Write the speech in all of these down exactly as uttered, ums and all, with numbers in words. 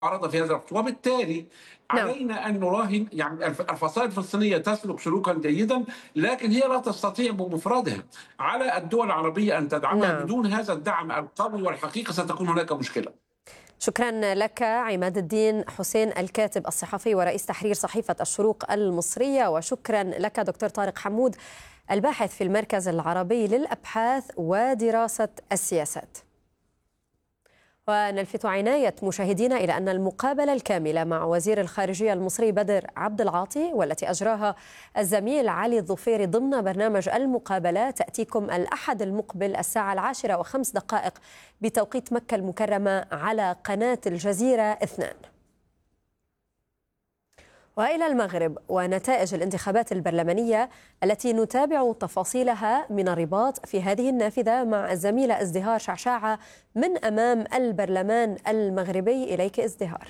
عرض في هذا الوقت، وبالتالي نعم. علينا ان نراهن. يعني الفصائل الفلسطينيه تسلك سلوكا جيدا، لكن هي لا تستطيع بمفردها على الدول العربيه ان تدعمها. نعم. بدون هذا الدعم القوي والحقيقي ستكون هناك مشكله. شكرا لك عماد الدين حسين، الكاتب الصحفي ورئيس تحرير صحيفة الشروق المصرية، وشكرا لك دكتور طارق حمود، الباحث في المركز العربي للأبحاث ودراسة السياسات. ونلفت عناية مشاهدينا إلى أن المقابلة الكاملة مع وزير الخارجية المصري بدر عبد العاطي والتي أجراها الزميل علي الظفيري ضمن برنامج المقابلة تأتيكم الأحد المقبل الساعة العاشرة وخمس دقائق بتوقيت مكة المكرمة على قناة الجزيرة اثنان. وإلى المغرب ونتائج الانتخابات البرلمانية التي نتابع تفاصيلها من الرباط في هذه النافذة مع الزميلة ازدهار شعشاعة من أمام البرلمان المغربي. إليك ازدهار.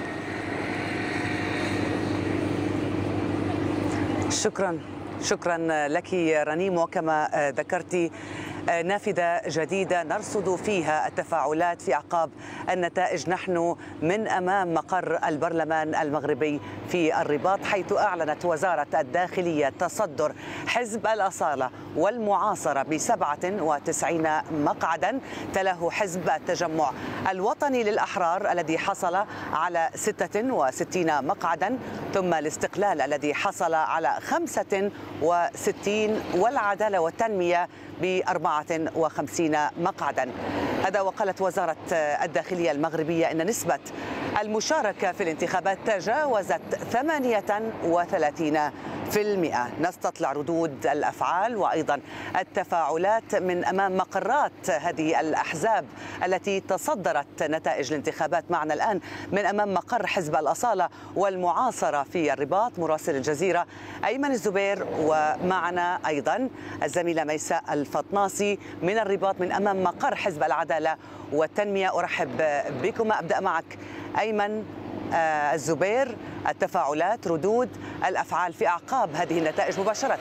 شكرا شكرا لك رنيم، وكما ذكرتي نافذة جديدة نرصد فيها التفاعلات في أعقاب النتائج. نحن من أمام مقر البرلمان المغربي في الرباط، حيث أعلنت وزارة الداخلية تصدر حزب الأصالة والمعاصرة بسبعة وتسعين مقعدا، تلاه حزب التجمع الوطني للأحرار الذي حصل على ستة وستين مقعدا، ثم الاستقلال الذي حصل على خمسة وستين، والعدالة والتنمية بأربعة وخمسين مقعدا. هذا وقالت وزارة الداخلية المغربية أن نسبة المشاركة في الانتخابات تجاوزت ثمانية وثلاثين في المئة. نستطلع ردود الأفعال وأيضا التفاعلات من أمام مقرات هذه الأحزاب التي تصدرت نتائج الانتخابات. معنا الآن من أمام مقر حزب الأصالة والمعاصرة في الرباط مراسل الجزيرة أيمن الزبير، ومعنا أيضا الزميلة ميساء الفطناسي من الرباط من أمام مقر حزب العدالة والتنمية. أرحب بكم. أبدأ معك أيمن آه الزبير، التفاعلات ردود الأفعال في أعقاب هذه النتائج مباشرة.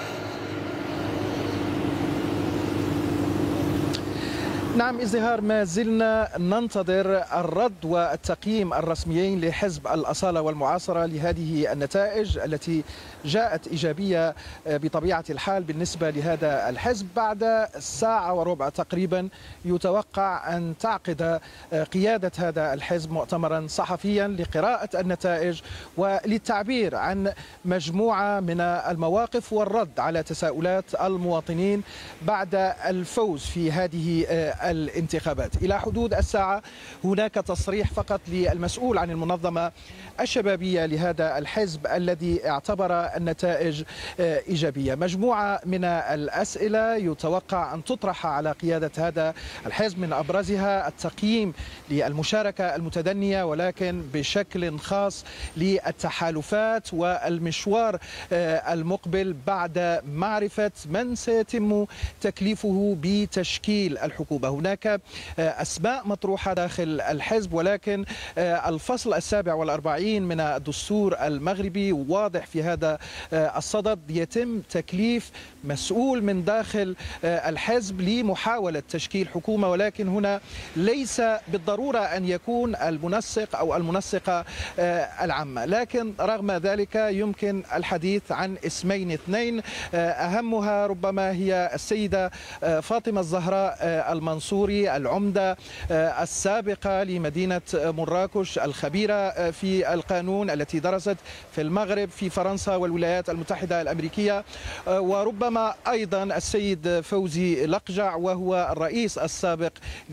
نعم ازدهار، ما زلنا ننتظر الرد والتقييم الرسميين لحزب الأصالة والمعاصرة لهذه النتائج التي جاءت إيجابية بطبيعة الحال بالنسبة لهذا الحزب. بعد ساعة وربع تقريبا يتوقع أن تعقد قيادة هذا الحزب مؤتمرا صحفيا لقراءة النتائج وللتعبير عن مجموعة من المواقف والرد على تساؤلات المواطنين بعد الفوز في هذه الانتخابات. إلى حدود الساعة هناك تصريح فقط للمسؤول عن المنظمة الشبابية لهذا الحزب الذي اعتبر النتائج إيجابية. مجموعة من الأسئلة يتوقع أن تطرح على قيادة هذا الحزب، من أبرزها التقييم للمشاركة المتدنية ولكن بشكل خاص للتحالفات والمشوار المقبل بعد معرفة من سيتم تكليفه بتشكيل الحكومة. هناك أسماء مطروحة داخل الحزب، ولكن الفصل السابع والأربعين من الدستور المغربي واضح في هذا الصدد، يتم تكليف مسؤول من داخل الحزب لمحاولة تشكيل حكومة، ولكن هنا ليس بالضرورة أن يكون المنسق أو المنسقة العامة. لكن رغم ذلك يمكن الحديث عن اسمين اثنين، أهمها ربما هي السيدة فاطمة الزهراء المنصوري، العمدة السابقة لمدينة مراكش، الخبيرة في القانون التي درست في المغرب في فرنسا والولايات المتحدة الأمريكية، وربما أيضا السيد فوزي لقجع وهو الرئيس السابق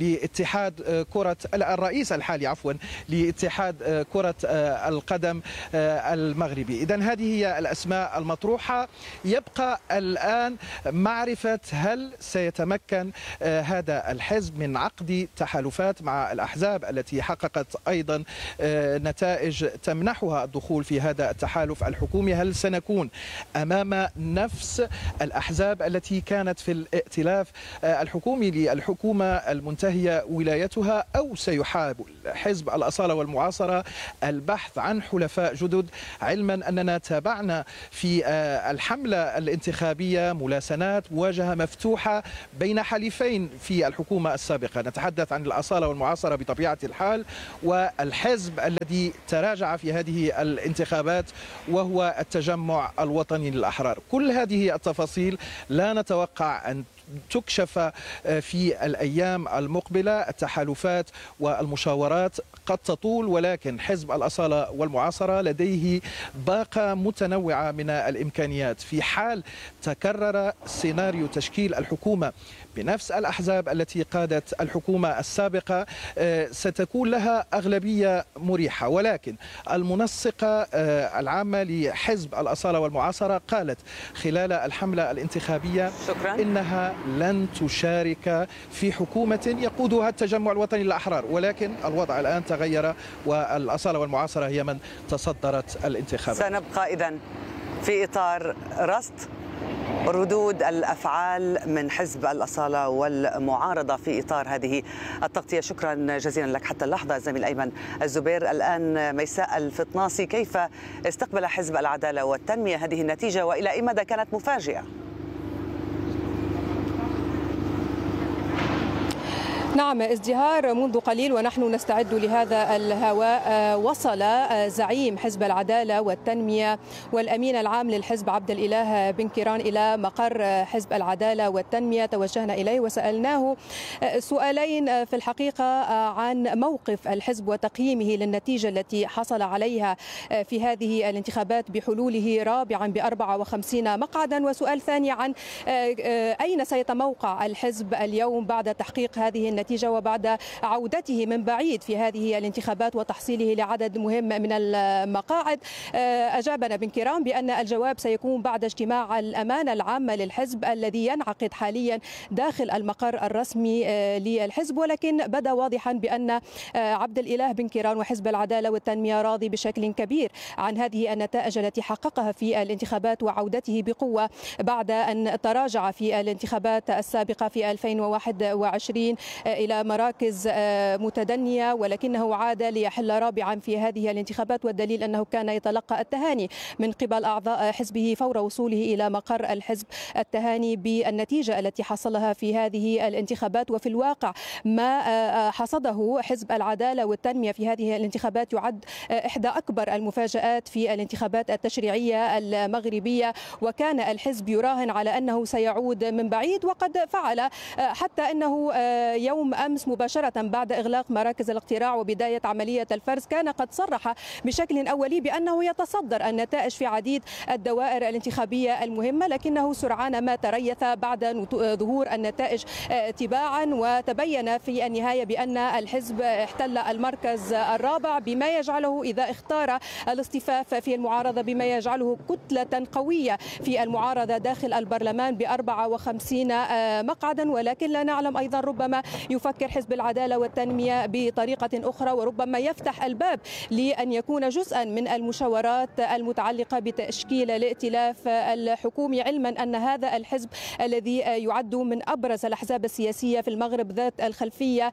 لاتحاد كرة الرئيس الحالي عفوا لاتحاد كرة القدم المغربي. إذن هذه هي الأسماء المطروحة. يبقى الآن معرفة هل سيتمكن هذا الحزب من عقد تحالفات مع الأحزاب التي حققت أيضا نتائج تمنحها الدخول في هذا التحالف الحكومي. هل سنكون أمام نفس الأحزاب التي كانت في الائتلاف الحكومي للحكومة المنتهية ولايتها، أو سيحاول حزب الأصالة والمعاصرة البحث عن حلفاء جدد، علما أننا تابعنا في الحملة الانتخابية ملاسنات مواجهة مفتوحة بين حليفين في الحكومة الحكومة السابقة. نتحدث عن الأصالة والمعاصرة بطبيعة الحال، والحزب الذي تراجع في هذه الانتخابات وهو التجمع الوطني للأحرار. كل هذه التفاصيل لا نتوقع أن تكشف في الأيام المقبلة. التحالفات والمشاورات قد تطول، ولكن حزب الأصالة والمعاصرة لديه باقة متنوعة من الإمكانيات. في حال تكرر سيناريو تشكيل الحكومة بنفس الأحزاب التي قادت الحكومة السابقة ستكون لها أغلبية مريحة، ولكن المنسقة العامة لحزب الأصالة والمعاصرة قالت خلال الحملة الانتخابية شكرا. إنها لن تشارك في حكومة يقودها التجمع الوطني للأحرار، ولكن الوضع الآن تغير والأصالة والمعاصرة هي من تصدرت الانتخابات. سنبقى إذن في إطار رصد ردود الأفعال من حزب الأصالة والمعارضة في إطار هذه التغطية. شكرا جزيلا لك حتى اللحظة زميل أيمن الزبير. الآن ميساء الفطناصي، كيف استقبل حزب العدالة والتنمية هذه النتيجة وإلى أي مدى كانت مفاجئة؟ نعم ازدهار، منذ قليل ونحن نستعد لهذا الهواء وصل زعيم حزب العدالة والتنمية والأمين العام للحزب عبد الإله بن كيران إلى مقر حزب العدالة والتنمية. توجهنا إليه وسألناه سؤالين في الحقيقة عن موقف الحزب وتقييمه للنتيجة التي حصل عليها في هذه الانتخابات بحلوله رابعا بأربعة وخمسين مقعدا، وسؤال ثاني عن أين سيتموقع الحزب اليوم بعد تحقيق هذه النتيجة وبعد عودته من بعيد في هذه الانتخابات وتحصيله لعدد مهم من المقاعد. أجابنا بن كيران بأن الجواب سيكون بعد اجتماع الأمانة العامة للحزب الذي ينعقد حاليا داخل المقر الرسمي للحزب، ولكن بدا واضحا بأن عبد الإله بن كيران وحزب العدالة والتنمية راضي بشكل كبير عن هذه النتائج التي حققها في الانتخابات وعودته بقوة بعد أن تراجع في الانتخابات السابقة في ألفين وواحد وعشرين إلى مراكز متدنية، ولكنه عاد ليحل رابعا في هذه الانتخابات، والدليل أنه كان يتلقى التهاني من قبل أعضاء حزبه فور وصوله إلى مقر الحزب، التهاني بالنتيجة التي حصلها في هذه الانتخابات. وفي الواقع ما حصده حزب العدالة والتنمية في هذه الانتخابات يعد إحدى أكبر المفاجآت في الانتخابات التشريعية المغربية، وكان الحزب يراهن على أنه سيعود من بعيد، وقد فعل، حتى أنه يوم أمس مباشرة بعد إغلاق مراكز الاقتراع وبداية عملية الفرز كان قد صرح بشكل أولي بأنه يتصدر النتائج في عديد الدوائر الانتخابية المهمة، لكنه سرعان ما تريث بعد ظهور النتائج تباعا، وتبين في النهاية بأن الحزب احتل المركز الرابع، بما يجعله إذا اختار الاصطفاف في المعارضة بما يجعله كتلة قوية في المعارضة داخل البرلمان بأربعة وخمسين مقعدا. ولكن لا نعلم أيضا ربما يفكر حزب العدالة والتنمية بطريقة أخرى، وربما يفتح الباب لأن يكون جزءا من المشاورات المتعلقة بتشكيل الائتلاف الحكومي، علما أن هذا الحزب الذي يعد من أبرز الأحزاب السياسية في المغرب ذات الخلفية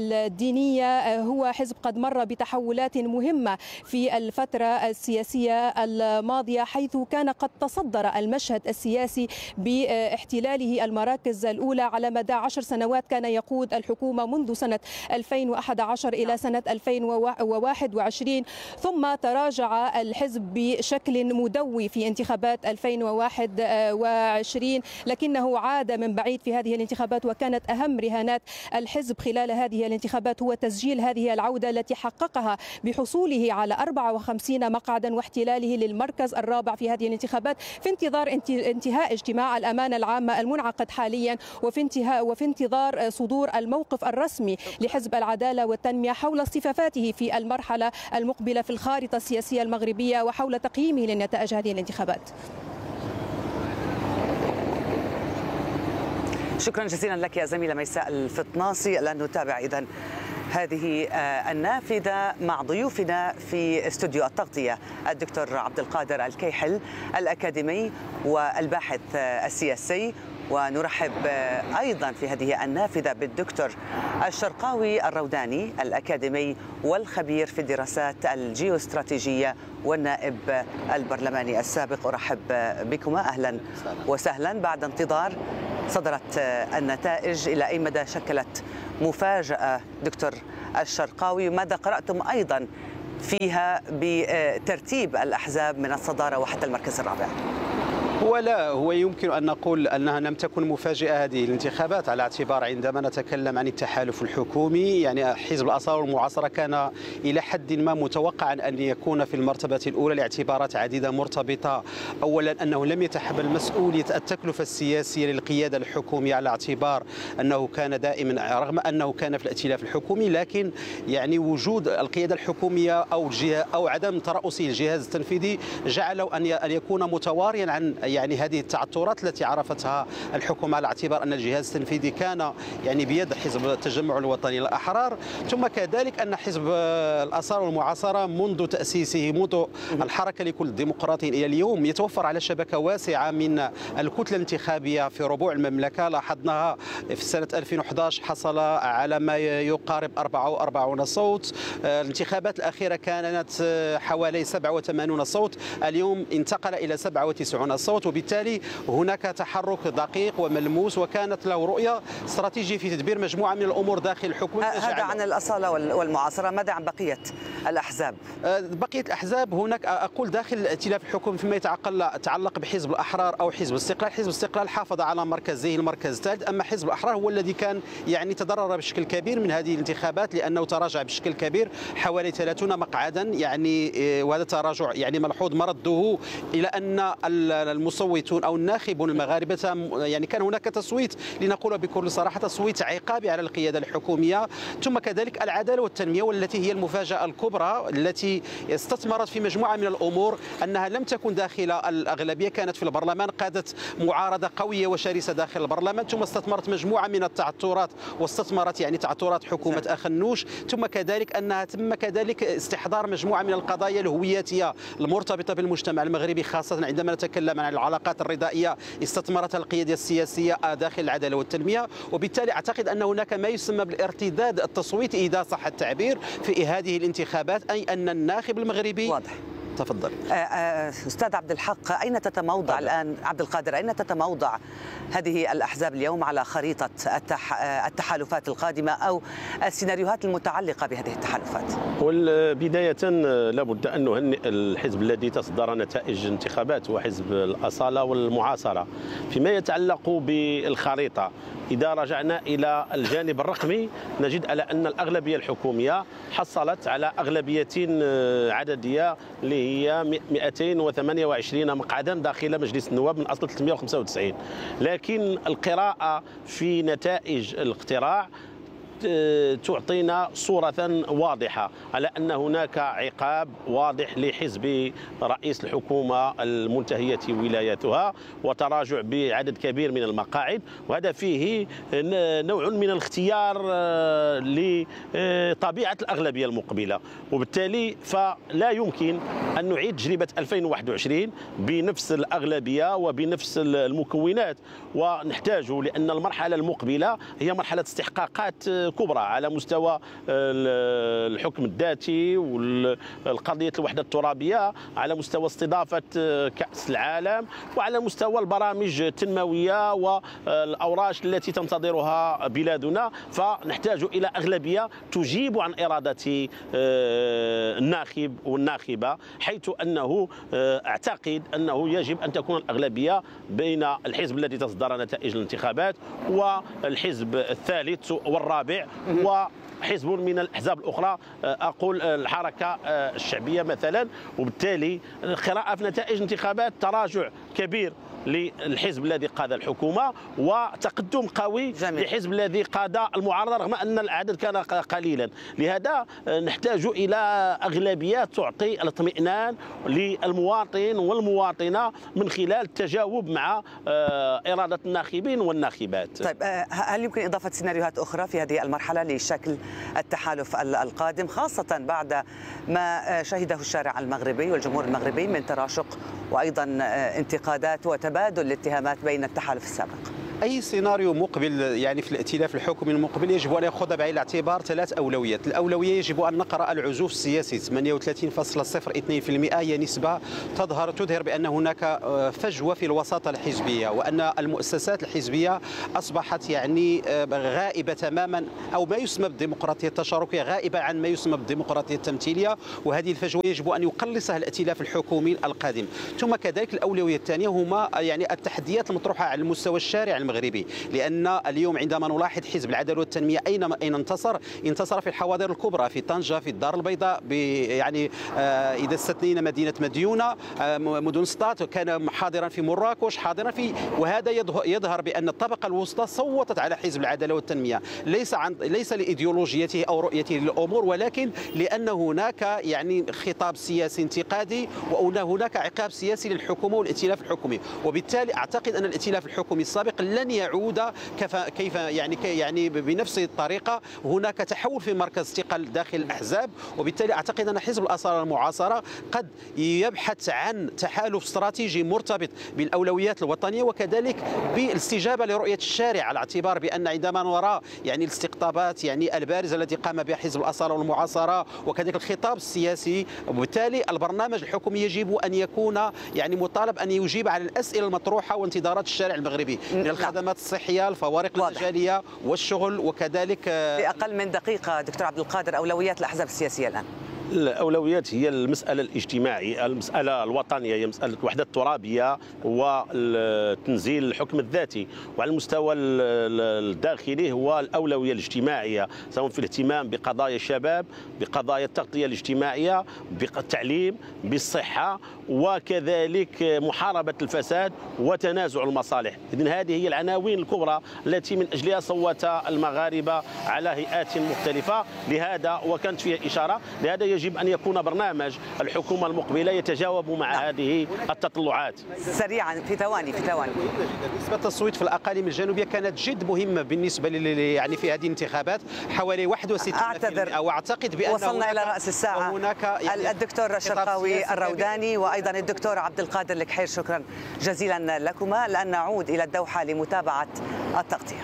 الدينية هو حزب قد مر بتحولات مهمة في الفترة السياسية الماضية، حيث كان قد تصدر المشهد السياسي باحتلاله المراكز الأولى على مدى عشر سنوات. كان يقود الحكومة منذ سنة ألفين وأحد عشر إلى سنة ألفين وواحد وعشرين، ثم تراجع الحزب بشكل مدوي في انتخابات ألفين وواحد وعشرين، لكنه عاد من بعيد في هذه الانتخابات، وكانت أهم رهانات الحزب خلال هذه الانتخابات هو تسجيل هذه العودة التي حققها بحصوله على أربعة وخمسين مقعدا واحتلاله للمركز الرابع في هذه الانتخابات، في انتظار انتهاء اجتماع الأمانة العامة المنعقد حاليا، وفي انتهاء وفي انتظار صدور الموقف الرسمي لحزب العدالة والتنمية حول اصطفافاته في المرحلة المقبلة في الخارطة السياسية المغربية وحول تقييمه لنتائج هذه الانتخابات. شكرا جزيلا لك يا زميلة ميساء الفطناصي. الآن نتابع إذن هذه النافذة مع ضيوفنا في استوديو التغطية، الدكتور عبد القادر الكيحل الأكاديمي والباحث السياسي، ونرحب أيضا في هذه النافذة بالدكتور الشرقاوي الروداني الأكاديمي والخبير في الدراسات الجيوستراتيجية والنائب البرلماني السابق. أرحب بكما، أهلا وسهلا بعد انتظار صدرت النتائج، إلى أي مدى شكلت مفاجأة دكتور الشرقاوي؟ ماذا قرأتم أيضا فيها بترتيب الأحزاب من الصدارة وحتى المركز الرابع؟ ولا هو يمكن أن نقول أنها لم تكن مفاجئة هذه الانتخابات، على اعتبار عندما نتكلم عن التحالف الحكومي يعني حزب الأصالة والمعاصرة كان إلى حد ما متوقعا أن يكون في المرتبة الأولى لاعتبارات عديدة مرتبطة. أولا أنه لم يتحمل مسؤولية التكلفة السياسية للقيادة الحكومية، على اعتبار أنه كان دائما رغم أنه كان في الائتلاف الحكومي، لكن يعني وجود القيادة الحكومية أو الجهة أو عدم ترأسه الجهاز التنفيذي جعله أن يكون متواريا عن يعني هذه التعثرات التي عرفتها الحكومة، على اعتبار أن الجهاز التنفيذي كان يعني بيد حزب التجمع الوطني للأحرار. ثم كذلك أن حزب الأصالة والمعاصرة منذ تأسيسه، منذ الحركة لكل الديمقراطيين إلى اليوم، يتوفر على شبكة واسعة من الكتلة الانتخابية في ربوع المملكة. لاحظناها في سنة ألفين وأحد عشر حصل على ما يقارب أربعة وأربعين صوت، الانتخابات الأخيرة كانت حوالي سبعة وثمانين صوت، اليوم انتقل إلى سبعة وتسعين صوت، وبالتالي هناك تحرك دقيق وملموس، وكانت له رؤية استراتيجية في تدبير مجموعة من الأمور داخل الحكومة. هذا عن الأصالة والمعاصرة، ماذا عن بقية الأحزاب؟ بقية الأحزاب هناك أقول داخل الائتلاف الحكومي فيما يتعلق بحزب الأحرار أو حزب الاستقلال، حزب الاستقلال حافظ على مركزه المركز الثالث، أما حزب الأحرار هو الذي كان يعني تضرر بشكل كبير من هذه الانتخابات، لأنه تراجع بشكل كبير حوالي ثلاثين مقعدا، يعني وهذا تراجع يعني ملحوظ مرده إلى أن المصوتون أو الناخبون المغاربة يعني كان هناك تصويت، لنقول بكل صراحة تصويت عقابي على القيادة الحكومية. ثم كذلك العدالة والتنمية، والتي هي المفاجأة الكبرى التي استثمرت في مجموعة من الأمور، أنها لم تكن داخل الأغلبية، كانت في البرلمان، قادت معارضة قوية وشرسة داخل البرلمان، ثم استثمرت مجموعة من التعثرات واستثمرت يعني تعثرات حكومة أخنوش. ثم كذلك أنها تم كذلك استحضار مجموعة من القضايا الهوياتية المرتبطة بالمجتمع المغربي، خاصة عندما نتكلم عن العلاقات الردائية استثمرتها القيادة السياسية داخل العدالة والتنمية. وبالتالي أعتقد أن هناك ما يسمى بالارتداد التصويتي إذا صح التعبير في هذه الانتخابات، أي أن الناخب المغربي واضح. تفضل. أستاذ عبد الحق، أين تتموضع طبعا. الآن عبد القادر، أين تتموضع هذه الأحزاب اليوم على خريطة التحالفات القادمة أو السيناريوهات المتعلقة بهذه التحالفات؟ بداية لابد أن نهنئ الحزب الذي تصدر نتائج انتخابات، هو حزب الأصالة والمعاصرة. فيما يتعلق بالخريطة، إذا رجعنا إلى الجانب الرقمي نجد على أن الأغلبية الحكومية حصلت على أغلبية عددية اللي هي مئتين وثمانية وعشرين مقعدا داخل مجلس النواب من أصل ثلاثمئة وخمسة وتسعين، لكن القراءة في نتائج الاقتراع تعطينا صورة واضحة على أن هناك عقاب واضح لحزب رئيس الحكومة المنتهية ولايتها وتراجع بعدد كبير من المقاعد، وهذا فيه نوع من الاختيار لطبيعة الأغلبية المقبلة، وبالتالي فلا يمكن أن نعيد تجربة ألفين وواحد وعشرين بنفس الأغلبية وبنفس المكونات، ونحتاج لأن المرحلة المقبلة هي مرحلة استحقاقات كبرى على مستوى الحكم الذاتي والقضية الوحدة الترابية، على مستوى استضافة كأس العالم، وعلى مستوى البرامج التنموية والأوراش التي تنتظرها بلادنا. فنحتاج إلى أغلبية تجيب عن إرادة الناخب والناخبة، حيث أنه أعتقد أنه يجب أن تكون الأغلبية بين الحزب الذي تصدر نتائج الانتخابات والحزب الثالث والرابع وحزب من الأحزاب الأخرى، أقول الحركة الشعبية مثلا. وبالتالي القراءة في نتائج الانتخابات تراجع كبير للحزب الذي قاد الحكومة وتقدم قوي جميل. للحزب الذي قاد المعارضة رغم أن العدد كان قليلا. لهذا نحتاج إلى أغلبيات تعطي الاطمئنان للمواطن والمواطنة من خلال التجاوب مع إرادة الناخبين والناخبات. طيب، هل يمكن إضافة سيناريوهات أخرى في هذه المرحلة لشكل التحالف القادم، خاصة بعد ما شهده الشارع المغربي والجمهور المغربي من تراشق وأيضا انتقادات وتبادل الاتهامات بين التحالف السابق؟ أي سيناريو مقبل يعني في الائتلاف الحكومي المقبل يجب أن يأخذ بعين الاعتبار ثلاث أولويات. الأولوية يجب أن نقرأ العزوف السياسي ثمانية وثلاثين فاصلة صفر اثنين بالمئة، هي نسبة تظهر تظهر بأن هناك فجوة في الوساطة الحزبية، وأن المؤسسات الحزبية أصبحت يعني غائبة تماما، أو ما يسمى بالديمقراطية التشاركية غائبة عن ما يسمى بالديمقراطية التمثيلية، وهذه الفجوة يجب أن يقلصها الائتلاف الحكومي القادم. ثم كذلك الأولوية الثانية هما يعني التحديات المطروحة على المستوى الشارع المغربي، لأن اليوم عندما نلاحظ حزب العدالة والتنمية أين أين انتصر؟ انتصر في الحواضر الكبرى، في طنجة، في الدار البيضاء، يعني آه إذا استثنينا مدينة مديونة، آه مدن سطات، كان حاضرا في مراكش، حاضرا في، وهذا يظهر بأن الطبقة الوسطى صوتت على حزب العدالة والتنمية، ليس عن ليس لإيديولوجيته أو رؤيته للأمور، ولكن لأن هناك يعني خطاب سياسي انتقادي، وأن هناك عقاب سياسي للحكومة والائتلاف الحكومي. وبالتالي أعتقد أن الائتلاف الحكومي السابق لن يعود كيف كيف يعني يعني بنفس الطريقة. هناك تحول في مركز ثقل داخل الأحزاب، وبالتالي أعتقد أن حزب الأصالة المعاصرة قد يبحث عن تحالف استراتيجي مرتبط بالأولويات الوطنية، وكذلك بالاستجابة لرؤية الشارع، على اعتبار بأن عندما نرى يعني الاستقطابات يعني البارزة التي قام بها حزب الأصالة والمعاصرة، وكذلك الخطاب السياسي، وبالتالي البرنامج الحكومي يجب أن يكون يعني مطالب أن يجيب على الأسئلة المطروحة وانتظارات الشارع المغربي من الخدمات الصحية، الفوارق المجالية والشغل، وكذلك في أقل من دقيقة دكتور عبد القادر أولويات الأحزاب السياسية الآن. الأولويات هي المسألة الاجتماعية، المسألة الوطنية، هي مسألة الوحدة الترابية وتنزيل الحكم الذاتي، وعلى المستوى الداخلي هو الأولوية الاجتماعية، سواء في الاهتمام بقضايا الشباب، بقضايا التغطية الاجتماعية، بالتعليم، بالصحة، وكذلك محاربة الفساد وتنازع المصالح. إذن هذه هي العناوين الكبرى التي من أجلها صوت المغاربة على هيئات مختلفة. لهذا وكانت فيها إشارة، لهذا يجب أن يكون برنامج الحكومة المقبلة يتجاوب مع نعم. هذه التطلعات. سريعا في ثواني في ثواني نسبة التصويت في الأقاليم الجنوبية كانت جد مهمة بالنسبة يعني في هذه الانتخابات، حوالي واحد وستين بالمئة. أعتذر، وأعتقد بأن وصلنا إلى رأس الساعة. وهناك يعني الدكتور الشرقاوي الروداني وأيضا الدكتور عبد القادر الكحير، شكرا جزيلا لكما. الآن نعود إلى الدوحة لمتابعة التغطية.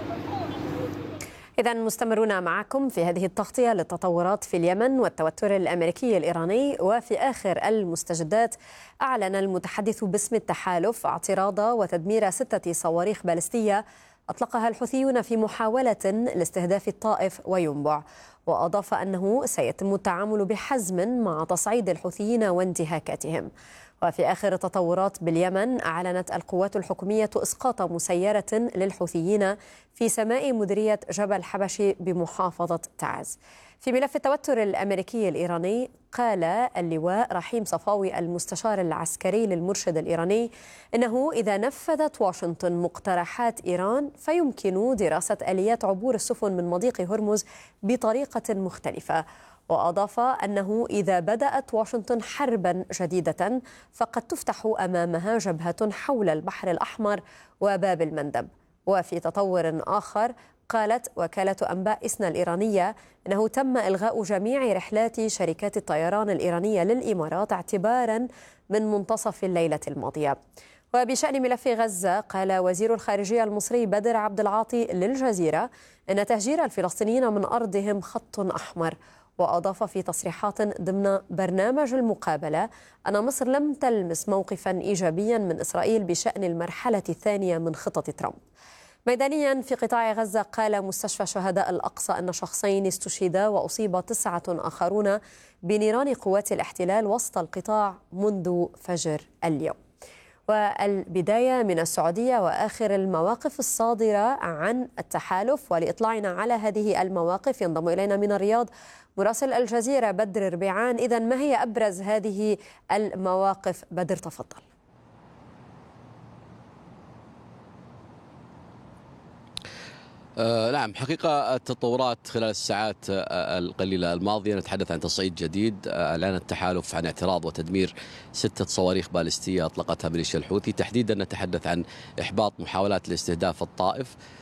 إذا مستمرون معكم في هذه التغطية للتطورات في اليمن والتوتر الأمريكي الإيراني. وفي آخر المستجدات أعلن المتحدث باسم التحالف اعتراض وتدمير ستة صواريخ باليستية أطلقها الحوثيون في محاولة لاستهداف الطائف وينبع، وأضاف أنه سيتم التعامل بحزم مع تصعيد الحوثيين وانتهاكاتهم. وفي آخر التطورات باليمن أعلنت القوات الحكومية إسقاط مسيرة للحوثيين في سماء مديرية جبل حبشي بمحافظة تعز. في ملف التوتر الأمريكي الإيراني، قال اللواء رحيم صفاوي المستشار العسكري للمرشد الإيراني إنه إذا نفذت واشنطن مقترحات إيران فيمكن دراسة آليات عبور السفن من مضيق هرمز بطريقة مختلفة. وأضاف أنه إذا بدأت واشنطن حربا جديدة فقد تفتح أمامها جبهة حول البحر الأحمر وباب المندب. وفي تطور آخر، قالت وكالة أنباء إسنا الإيرانية أنه تم إلغاء جميع رحلات شركات الطيران الإيرانية للإمارات اعتبارا من منتصف الليلة الماضية. وبشأن ملف غزة، قال وزير الخارجية المصري بدر عبد العاطي للجزيرة أن تهجير الفلسطينيين من أرضهم خط أحمر. وأضاف في تصريحات ضمن برنامج المقابلة أن مصر لم تلمس موقفا إيجابيا من إسرائيل بشأن المرحلة الثانية من خطط ترامب. ميدانيا في قطاع غزة، قال مستشفى شهداء الأقصى أن شخصين استشهدا وأصيب تسعة آخرون بنيران قوات الاحتلال وسط القطاع منذ فجر اليوم. والبداية من السعودية وآخر المواقف الصادرة عن التحالف. ولإطلاعنا على هذه المواقف ينضم إلينا من الرياض مراسل الجزيرة بدر ربيعان. إذن ما هي أبرز هذه المواقف؟ بدر تفضل. آه نعم، حقيقة التطورات خلال الساعات آه القليلة الماضية، نتحدث عن تصعيد جديد. آه أعلن التحالف عن اعتراض وتدمير ستة صواريخ باليستية أطلقتها ميليشيا الحوثي. تحديدا نتحدث عن إحباط محاولات لاستهداف الطائف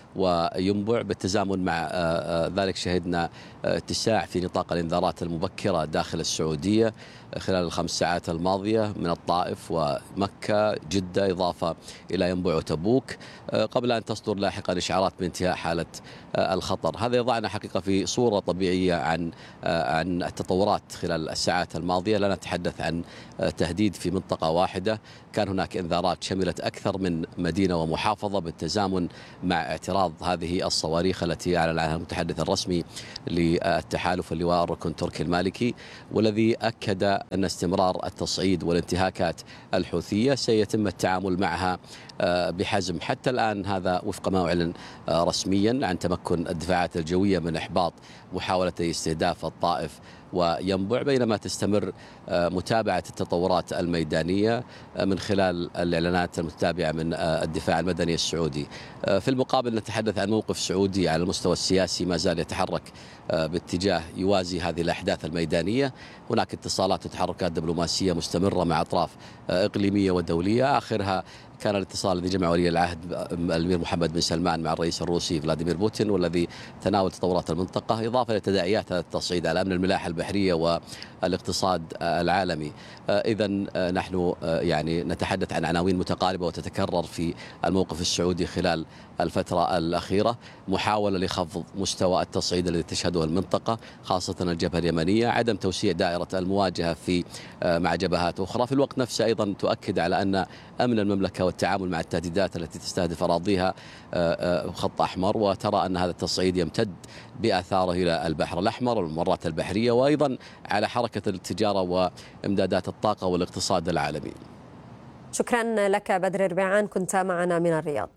وينبع. بالتزامن مع ذلك شهدنا اتساع في نطاق الإنذارات المبكرة داخل السعودية خلال الخمس ساعات الماضية من الطائف ومكة جدة إضافة إلى ينبع وتبوك، قبل أن تصدر لاحقا إشعارات بانتهاء حالة الخطر. هذا يضعنا حقيقة في صورة طبيعية عن عن التطورات خلال الساعات الماضية. لا نتحدث عن تهديد في منطقة واحدة، كان هناك إنذارات شملت أكثر من مدينة ومحافظة بالتزامن مع اعتراض هذه الصواريخ التي أعلن عنها المتحدث الرسمي للتحالف اللواء الركن تركي المالكي، والذي أكد أن استمرار التصعيد والانتهاكات الحوثية سيتم التعامل معها بحزم. حتى الآن هذا وفق ما أعلن رسميا عن تمكن الدفاعات الجوية من إحباط محاولة استهداف الطائف وينبع، بينما تستمر متابعة التطورات الميدانية من خلال الإعلانات المتتابعة من الدفاع المدني السعودي. في المقابل نتحدث عن موقف سعودي على المستوى السياسي ما زال يتحرك باتجاه يوازي هذه الأحداث الميدانية. هناك اتصالات وتحركات دبلوماسية مستمرة مع أطراف إقليمية ودولية، آخرها كان الاتصال الذي جمع ولي العهد الأمير محمد بن سلمان مع الرئيس الروسي فلاديمير بوتين، والذي تناول تطورات المنطقة إضافة إلى تداعيات هذا التصعيد على أمن الملاحة البحرية والاقتصاد العالمي. إذا نحن يعني نتحدث عن عناوين متقاربة وتتكرر في الموقف السعودي خلال الفترة الأخيرة. محاولة لخفض مستوى التصعيد الذي تشهده المنطقة خاصة الجبهة اليمنية، عدم توسيع دائرة المواجهة في مع جبهات أخرى. في الوقت نفسه أيضا تؤكد على أن أمن المملكة والتعامل مع التهديدات التي تستهدف أراضيها خط أحمر، وترى أن هذا التصعيد يمتد بآثاره إلى البحر الأحمر والممرات البحرية، وأيضا على حركة التجارة وإمدادات الطاقة والاقتصاد العالمي. شكرا لك بدر ربيعان، كنت معنا من الرياض.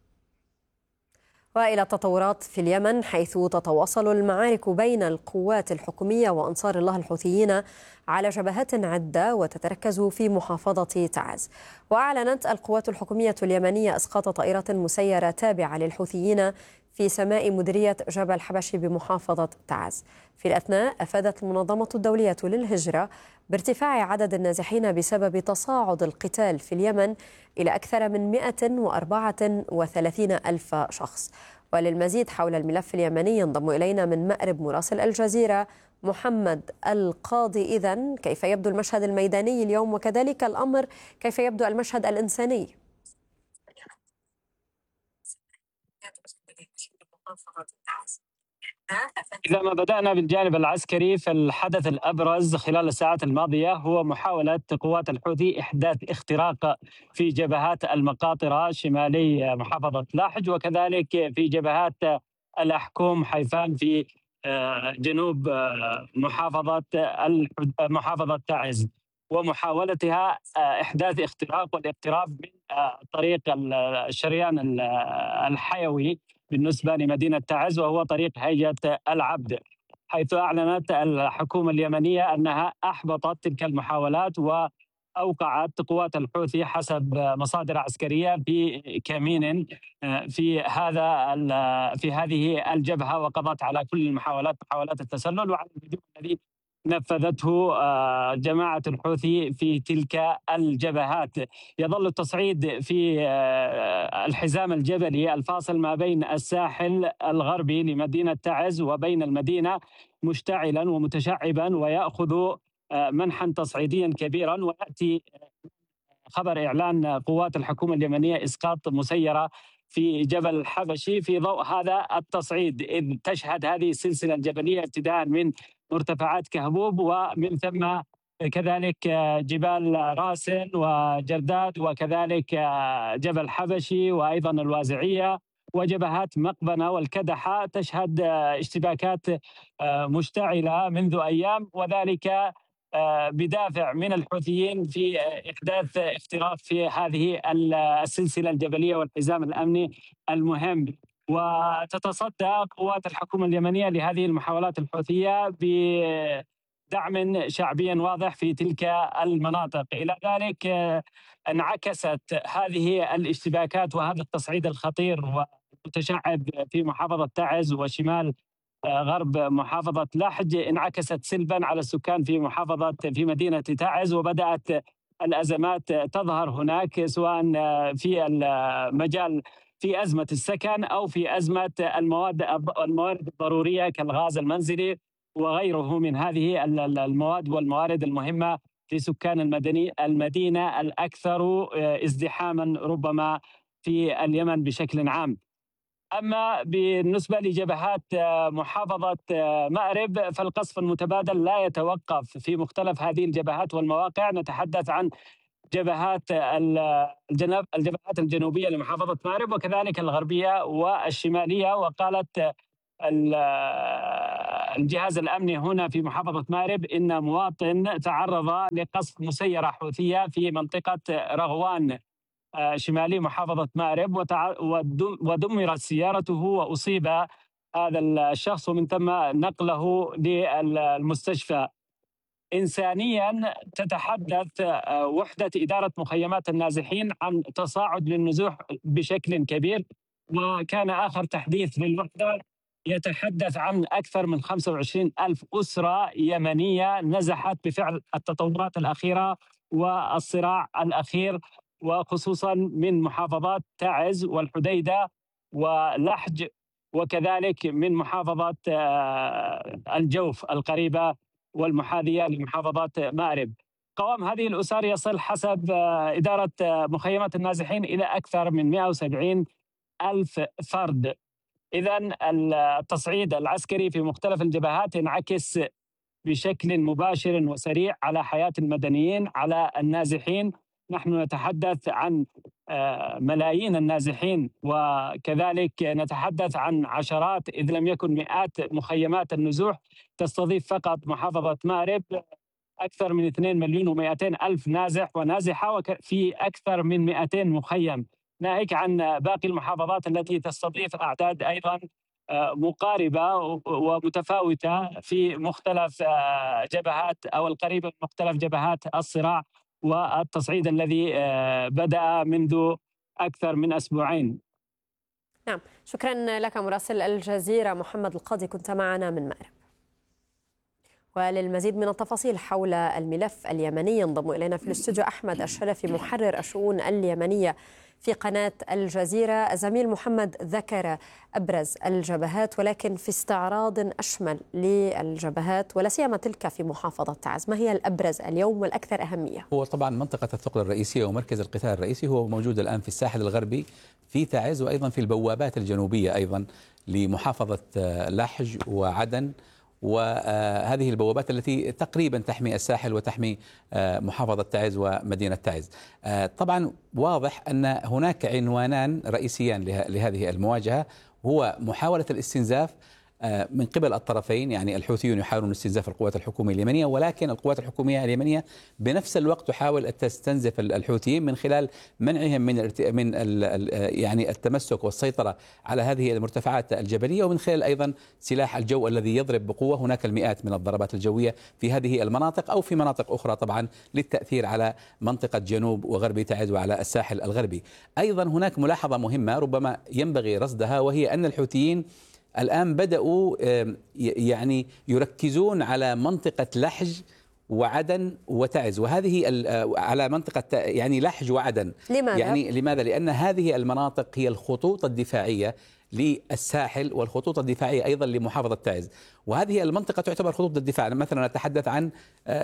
وإلى التطورات في اليمن، حيث تتواصل المعارك بين القوات الحكومية وأنصار الله الحوثيين على جبهات عدة وتتركز في محافظة تعز. وأعلنت القوات الحكومية اليمنية إسقاط طائرة مسيرة تابعة للحوثيين في سماء مديرية جبل حبشي بمحافظة تعز. في الأثناء أفادت المنظمة الدولية للهجرة بارتفاع عدد النازحين بسبب تصاعد القتال في اليمن إلى أكثر من مئة وأربعة وثلاثين ألف شخص. وللمزيد حول الملف اليمني ينضم إلينا من مأرب مراسل الجزيرة محمد القاضي. إذن كيف يبدو المشهد الميداني اليوم، وكذلك الأمر كيف يبدو المشهد الإنساني؟ إذا ما بدأنا بالجانب العسكري، فالحدث الأبرز خلال الساعات الماضية هو محاولة قوات الحوثي إحداث اختراق في جبهات المقاطرة شمالي محافظة لاحج، وكذلك في جبهات الأحكوم حيفان في جنوب محافظة محافظة تعز، ومحاولتها إحداث اختراق والاقتراب من طريق الشريان الحيوي بالنسبة لمدينة تعز، وهو طريق هيئة العبد، حيث أعلنت الحكومة اليمنية أنها أحبطت تلك المحاولات وأوقعت قوات الحوثي حسب مصادر عسكرية في كمين في هذا في هذه الجبهة، وقضت على كل المحاولات محاولات التسلل وعلى الهجوم الذي نفذته جماعة الحوثي في تلك الجبهات. يظل التصعيد في الحزام الجبلي الفاصل ما بين الساحل الغربي لمدينة تعز وبين المدينة مشتعلا ومتشعبا، ويأخذ منحا تصعيديا كبيرا. ويأتي خبر إعلان قوات الحكومة اليمنية إسقاط مسيرة في جبل الحبشي في ضوء هذا التصعيد، إذ تشهد هذه السلسلة الجبلية ابتداء من مرتفعات كهبوب ومن ثم كذلك جبال راسن وجرداد وكذلك جبل حبشي وأيضا الوازعية وجبهات مقبنة والكدحة، تشهد اشتباكات مشتعلة منذ أيام، وذلك بدافع من الحوثيين في إحداث اختراق في هذه السلسلة الجبلية والحزام الأمني المهم. وتتصدى قوات الحكومة اليمنية لهذه المحاولات الحوثية بدعم شعبي واضح في تلك المناطق. إلى ذلك انعكست هذه الاشتباكات وهذا التصعيد الخطير والمتشعب في محافظة تعز وشمال غرب محافظة لاحج، انعكست سلبا على السكان في محافظة في مدينة تعز، وبدأت الأزمات تظهر هناك سواء في المجال في أزمة السكن أو في أزمة المواد الموارد الضرورية كالغاز المنزلي وغيره من هذه المواد والموارد المهمة لسكان المدني المدينة الأكثر ازدحاما ربما في اليمن بشكل عام. أما بالنسبة لجبهات محافظة مأرب فالقصف المتبادل لا يتوقف في مختلف هذه الجبهات والمواقع. نتحدث عن جبهات الجبهات الجنوبية لمحافظة مأرب وكذلك الغربية والشمالية. وقالت الجهاز الأمني هنا في محافظة مأرب إن مواطن تعرض لقصف مسيرة حوثية في منطقة رغوان شمالي محافظة مأرب ودمرت سيارته وأصيب هذا الشخص ومن ثم نقله للمستشفى. إنسانيا تتحدث وحدة إدارة مخيمات النازحين عن تصاعد للنزوح بشكل كبير، وكان آخر تحديث للوحدة يتحدث عن أكثر من خمسة وعشرين ألف أسرة يمنية نزحت بفعل التطورات الأخيرة والصراع الأخير، وخصوصا من محافظات تعز والحديدة ولحج وكذلك من محافظة الجوف القريبة والمحاذية لمحافظة مأرب. قوام هذه الأسر يصل حسب إدارة مخيمات النازحين إلى أكثر من مئة وسبعين ألف فرد. إذن التصعيد العسكري في مختلف الجبهات ينعكس بشكل مباشر وسريع على حياة المدنيين، على النازحين. نحن نتحدث عن ملايين النازحين وكذلك نتحدث عن عشرات إذ لم يكن مئات مخيمات النزوح تستضيف فقط محافظة مأرب أكثر من اثنين مليون ومئتين ألف نازح ونازحة في أكثر من مئتين مخيم، ناهيك عن باقي المحافظات التي تستضيف أعداد أيضا مقاربة ومتفاوتة في مختلف جبهات أو القريبة من مختلف جبهات الصراع والتصعيد الذي بدأ منذ أكثر من أسبوعين. نعم، شكرا لك مراسل الجزيرة محمد القاضي، كنت معنا من مأرب. وللمزيد من التفاصيل حول الملف اليمني ينضم إلينا في الاستوديو أحمد الشرفي محرر الشؤون اليمنية في قناة الجزيرة. الزميل محمد ذكر أبرز الجبهات ولكن في استعراض أشمل للجبهات ولا سيما تلك في محافظة تعز، ما هي الأبرز اليوم والأكثر أهمية؟ هو طبعا منطقة الثقل الرئيسية ومركز القتال الرئيسي هو موجود الآن في الساحل الغربي في تعز، وأيضا في البوابات الجنوبية أيضا لمحافظة لحج وعدن، وهذه البوابات التي تقريبا تحمي الساحل وتحمي محافظة تعز ومدينة تعز. طبعا واضح أن هناك عنوانان رئيسيان لهذه المواجهة، هو محاولة الاستنزاف من قبل الطرفين، يعني الحوثيون يحاولون استنزاف القوات الحكومية اليمنية، ولكن القوات الحكومية اليمنية بنفس الوقت تحاول أن تستنزف الحوثيين من خلال منعهم من من يعني التمسك والسيطرة على هذه المرتفعات الجبلية، ومن خلال أيضا سلاح الجو الذي يضرب بقوة. هناك المئات من الضربات الجوية في هذه المناطق أو في مناطق أخرى طبعا للتأثير على منطقة جنوب وغرب تعز وعلى الساحل الغربي. أيضا هناك ملاحظة مهمة ربما ينبغي رصدها، وهي أن الحوثيين الآن بدأوا يعني يركزون على منطقة لحج وعدن وتعز، وهذه على منطقة يعني لحج وعدن. لماذا؟ يعني لماذا؟ لأن هذه المناطق هي الخطوط الدفاعية للساحل والخطوط الدفاعية أيضا لمحافظة تعز، وهذه المنطقة تعتبر خطوط الدفاع. مثلا نتحدث عن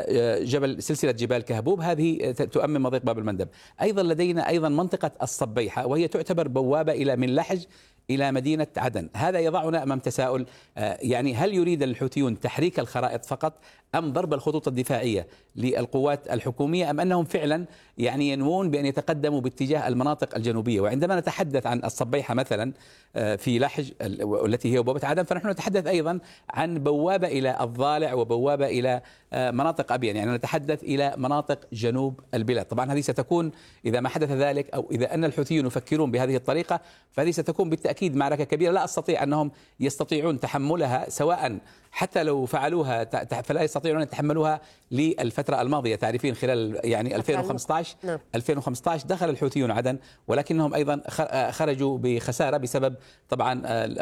جبل سلسلة جبال كهبوب، هذه تؤمن مضيق باب المندب. أيضا لدينا أيضا منطقة الصبيحة، وهي تعتبر بوابة إلى من لحج إلى مدينة عدن. هذا يضعنا أمام تساؤل، يعني هل يريد الحوثيون تحريك الخرائط فقط أم ضرب الخطوط الدفاعية للقوات الحكومية، أم أنهم فعلا يعني ينوون بأن يتقدموا باتجاه المناطق الجنوبية؟ وعندما نتحدث عن الصبيحة مثلا في لحج التي هي بوابة عدن، فنحن نتحدث أيضا عن بوابة إلى الضالع وبوابة إلى مناطق أبين، يعني نتحدث إلى مناطق جنوب البلاد. طبعا هذه ستكون إذا ما حدث ذلك أو إذا أن الحوثيون يفكرون بهذه الطريقة، فهذه ستكون بالتأكيد معركة كبيرة لا أستطيع أنهم يستطيعون تحملها، سواء حتى لو فعلوها فلا يستطيعون أن يتحملوها للفترة الماضية. تعرفين خلال يعني ألفين وخمسة عشر نعم. ألفين وخمسة عشر دخل الحوثيون عدن، ولكنهم أيضا خرجوا بخسارة بسبب طبعا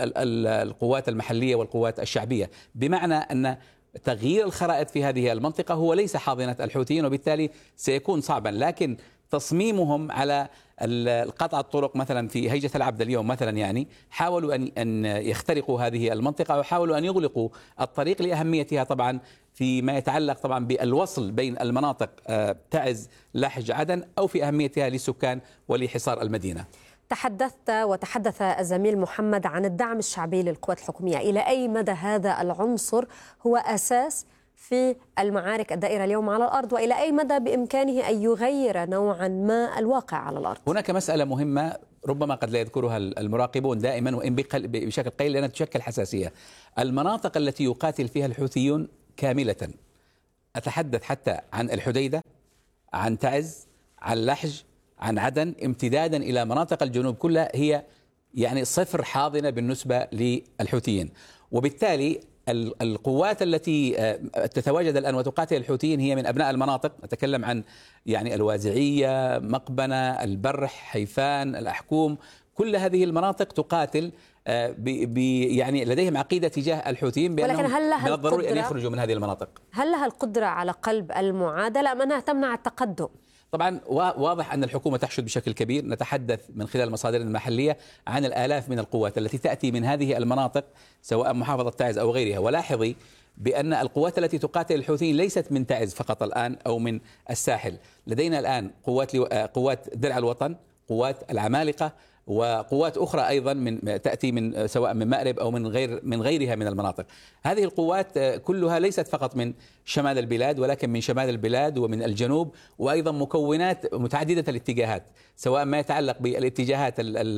القوات المحلية والقوات الشعبية، بمعنى أن تغيير الخرائط في هذه المنطقة هو ليس حاضنة الحوثيين، وبالتالي سيكون صعبا. لكن تصميمهم على القطع الطرق مثلا في هيجة العبد اليوم مثلا، يعني حاولوا أن أن يخترقوا هذه المنطقة وحاولوا أن يغلقوا الطريق لأهميتها طبعا فيما يتعلق طبعا بالوصل بين المناطق تعز لحج عدن، أو في أهميتها للسكان ولحصار المدينة. تحدثت وتحدث الزميل محمد عن الدعم الشعبي للقوات الحكومية، إلى أي مدى هذا العنصر هو أساس في المعارك الدائرة اليوم على الأرض، وإلى أي مدى بإمكانه أن يغير نوعا ما الواقع على الأرض؟ هناك مسألة مهمة ربما قد لا يذكرها المراقبون دائما وإن بشكل قليل لأنها تشكل حساسية. المناطق التي يقاتل فيها الحوثيون كاملة، أتحدث حتى عن الحديدة، عن تعز، عن لحج، عن عدن، امتدادا إلى مناطق الجنوب كلها، هي يعني صفر حاضنة بالنسبة للحوثيين. وبالتالي القوات التي تتواجد الآن وتقاتل الحوثيين هي من أبناء المناطق، نتكلم عن يعني الوازعية، مقبنة، البرح، حيفان، الأحكوم، كل هذه المناطق تقاتل ب يعني لديهم عقيدة تجاه الحوثيين بأنهم من الضروري أن يخرجوا من هذه المناطق. هل لها القدرة على قلب المعادلة أم أنها تمنع التقدم؟ طبعا واضح أن الحكومة تحشد بشكل كبير. نتحدث من خلال مصادرنا المحلية عن الآلاف من القوات التي تأتي من هذه المناطق سواء محافظة تعز أو غيرها. ولاحظي بأن القوات التي تقاتل الحوثيين ليست من تعز فقط الآن أو من الساحل، لدينا الآن قوات قوات درع الوطن، قوات العمالقة، وقوات أخرى أيضا من تأتي من سواء من مأرب أو من غير من غيرها من المناطق. هذه القوات كلها ليست فقط من شمال البلاد ولكن من شمال البلاد ومن الجنوب، وأيضا مكونات متعددة الاتجاهات سواء ما يتعلق بالاتجاهات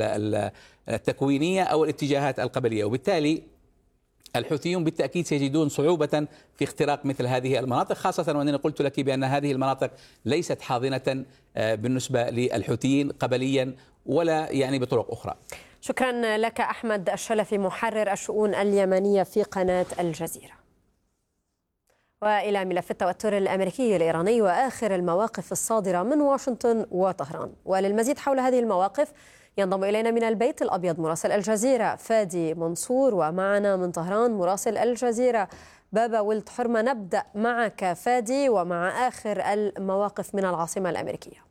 التكوينية أو الاتجاهات القبلية. وبالتالي الحوثيون بالتأكيد سيجدون صعوبة في اختراق مثل هذه المناطق، خاصة وأنني قلت لك بأن هذه المناطق ليست حاضنة بالنسبة للحوثيين قبليا ولا يعني بطرق أخرى. شكرا لك أحمد الشلفي محرر الشؤون اليمنية في قناة الجزيرة. وإلى ملف التوتر الأمريكي الإيراني وآخر المواقف الصادرة من واشنطن وطهران، وللمزيد حول هذه المواقف ينضم إلينا من البيت الأبيض مراسل الجزيرة فادي منصور، ومعنا من طهران مراسل الجزيرة بابا ولد حرمة. نبدأ معك فادي ومع آخر المواقف من العاصمة الأمريكية.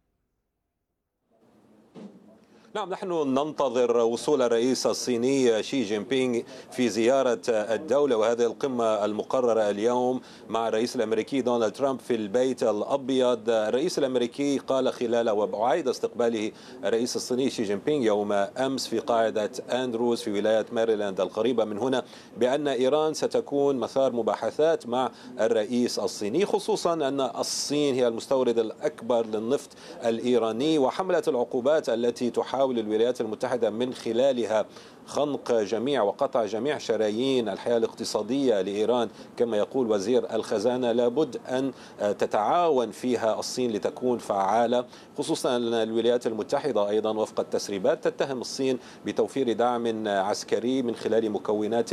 نعم، نحن ننتظر وصول الرئيس الصيني شي جين بينغ في زيارة الدولة، وهذه القمة المقررة اليوم مع الرئيس الأمريكي دونالد ترامب في البيت الأبيض. الرئيس الأمريكي قال خلال وعيد استقباله الرئيس الصيني شي جين بينغ يوم أمس في قاعدة أندروز في ولاية ماريلاند القريبة من هنا بأن إيران ستكون مثار مباحثات مع الرئيس الصيني، خصوصا أن الصين هي المستورد الأكبر للنفط الإيراني، وحملة العقوبات التي تحاول الولايات المتحدة من خلالها خنق جميع وقطع جميع شرايين الحياة الاقتصادية لإيران كما يقول وزير الخزانة لابد أن تتعاون فيها الصين لتكون فعالة، خصوصا أن الولايات المتحدة أيضا وفق التسريبات تتهم الصين بتوفير دعم عسكري من خلال مكونات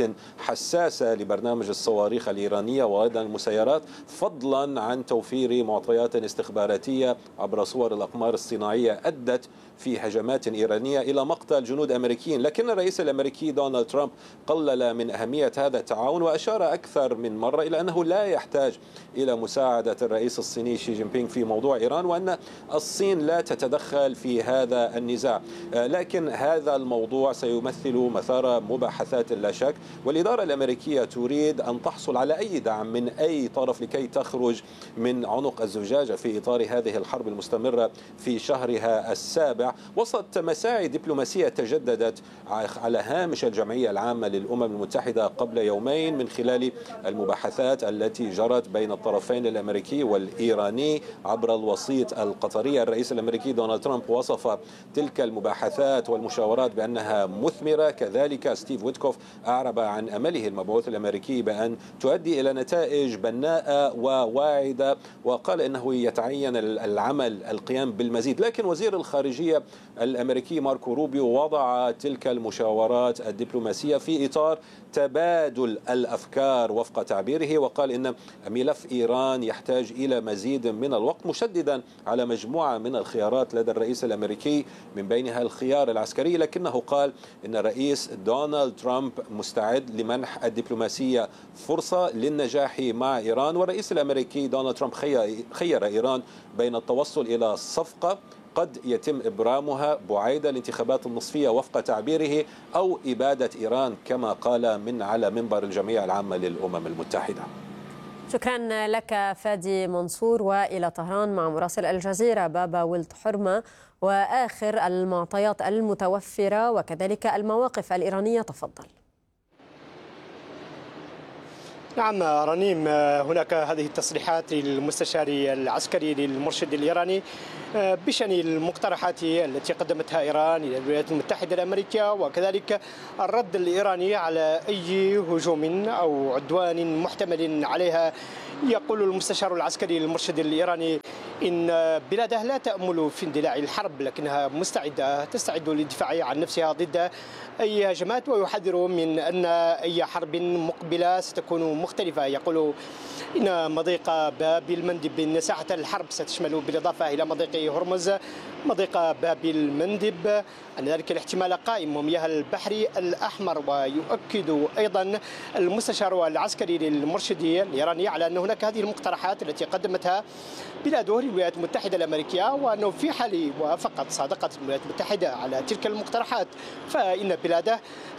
حساسة لبرنامج الصواريخ الإيرانية وأيضا المسيرات، فضلا عن توفير معطيات استخباراتية عبر صور الأقمار الصناعية أدت في هجمات إيرانية إلى مقتل جنود أمريكيين. لكن الرئيس الأمريكي دونالد ترامب قلل من أهمية هذا التعاون وأشار أكثر من مرة إلى أنه لا يحتاج إلى مساعدة الرئيس الصيني شي جين بينغ في موضوع إيران، وأن الصين لا تتدخل في هذا النزاع. لكن هذا الموضوع سيمثل مثار مباحثات لا شك، والإدارة الأمريكية تريد أن تحصل على أي دعم من أي طرف لكي تخرج من عنق الزجاجة في إطار هذه الحرب المستمرة في شهرها السابع، وسط مساعي دبلوماسية تجددت على هامش الجمعية العامة للأمم المتحدة قبل يومين من خلال المباحثات التي جرت بين الطرفين الأمريكي والإيراني عبر الوسيط القطري. الرئيس الأمريكي دونالد ترامب وصف تلك المباحثات والمشاورات بأنها مثمرة، كذلك ستيف ويتكوف أعرب عن أمله المبعوث الأمريكي بأن تؤدي إلى نتائج بناءة وواعدة، وقال إنه يتعين العمل القيام بالمزيد. لكن وزير الخارجية الأمريكي ماركو روبيو وضع تلك المشاورات المحاورات الدبلوماسية في إطار تبادل الأفكار وفق تعبيره. وقال إن ملف إيران يحتاج إلى مزيد من الوقت، مشددا على مجموعة من الخيارات لدى الرئيس الأمريكي من بينها الخيار العسكري، لكنه قال إن الرئيس دونالد ترامب مستعد لمنح الدبلوماسية فرصة للنجاح مع إيران. والرئيس الأمريكي دونالد ترامب خير إيران بين التوصل إلى صفقة قد يتم إبرامها بعيد الانتخابات النصفية وفق تعبيره، أو إبادة إيران كما قال من على منبر الجمعية العامة للأمم المتحدة. شكرا لك فادي منصور. وإلى طهران مع مراسل الجزيرة بابا ولد حرمة وآخر المعطيات المتوفرة وكذلك المواقف الإيرانية. تفضل. نعم رنيم، هناك هذه التصريحات للمستشار العسكري للمرشد الإيراني بشأن المقترحات التي قدمتها إيران إلى الولايات المتحدة الأمريكية، وكذلك الرد الإيراني على أي هجوم أو عدوان محتمل عليها. يقول المستشار العسكري للمرشد الإيراني إن بلاده لا تأمل في اندلاع الحرب، لكنها مستعدة تستعد للدفاع عن نفسها ضد أي هجمات، ويحذر من أن أي حرب مقبلة ستكون مختلفة. يقول إن مضيق باب المندب إن ساحة الحرب ستشمل بالإضافة إلى مضيق هرمز مضيق باب المندب أن ذلك الاحتمال قائم ومياه البحر الأحمر. ويؤكد أيضا المستشار العسكري للمرشد الإيراني على أن هناك هذه المقترحات التي قدمتها بلاده للولايات المتحدة الأمريكية، وأنه في حال وفقط صادقت الولايات المتحدة على تلك المقترحات فإن بلاده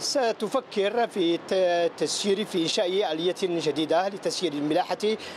ستفكر في تسيير في إنشاء آلية جديدة لتسيير الملاحة